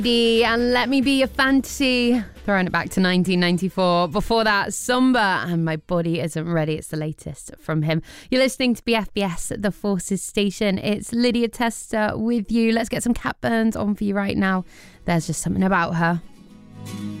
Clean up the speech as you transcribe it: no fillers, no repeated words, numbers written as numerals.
And Let Me Be Your Fantasy, throwing it back to 1994. Before that, Sumba and My Body Isn't Ready. It's the latest from him. You're listening to BFBS, the Forces Station. It's Lydia Tester with you. Let's get some Cat Burns on for you right now. There's Just Something About Her.